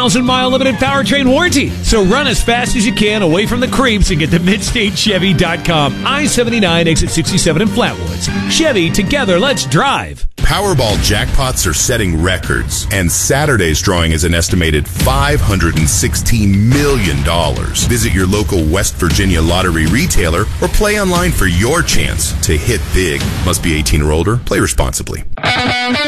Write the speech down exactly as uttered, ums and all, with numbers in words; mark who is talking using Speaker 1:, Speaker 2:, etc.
Speaker 1: thousand mile limited powertrain warranty. So run as fast as you can away from the creeps and get to mid state chevy dot com. I seventy-nine, exit sixty-seven in Flatwoods. Chevy, together, let's drive.
Speaker 2: Powerball jackpots are setting records, and Saturday's drawing is an estimated five hundred sixteen million dollars. Visit your local West Virginia lottery retailer or play online for your chance to hit big. Must be eighteen or older. Play responsibly.